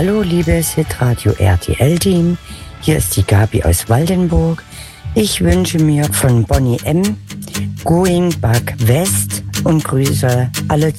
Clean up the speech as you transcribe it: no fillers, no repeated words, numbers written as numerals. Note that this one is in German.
Hallo liebes Hitradio RTL-Team, hier ist die Gabi aus Waldenburg. Ich wünsche mir von Bonnie M. Going Back West und grüße alle